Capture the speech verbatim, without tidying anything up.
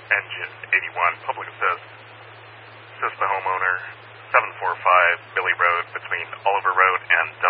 Engine eighty-one, public assist. Assist the homeowner, seven forty-five Billy Road between Oliver Road and